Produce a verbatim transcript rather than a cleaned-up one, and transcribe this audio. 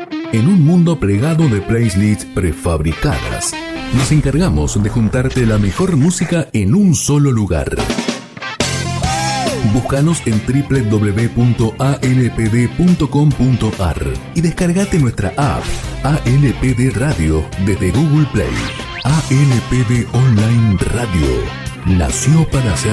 En un mundo plegado de playlists prefabricadas, nos encargamos de juntarte la mejor música en un solo lugar. Búscanos en doble u doble u doble u punto a l p d punto com punto a r y descargate nuestra app A L P D Radio desde Google Play. A L P D Online Radio nació para ser